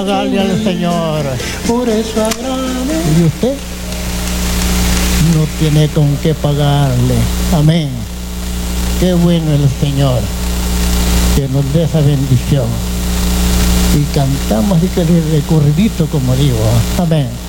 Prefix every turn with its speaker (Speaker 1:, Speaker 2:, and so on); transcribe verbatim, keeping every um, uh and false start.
Speaker 1: pagarle al Señor.
Speaker 2: Por eso agrade.
Speaker 1: Y usted no tiene con qué pagarle. Amén. Qué bueno el Señor que nos dé esa bendición. Y cantamos así que de corridito, como digo. Amén.